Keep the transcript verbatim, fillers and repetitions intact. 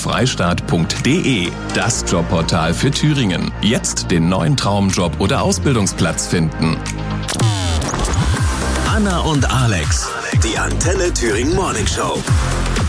freistaat punkt de. Das Jobportal für Thüringen. Jetzt den neuen Traumjob oder Ausbildungsplatz finden. Anna und Alex, die Antenne Thüringen Morning Show.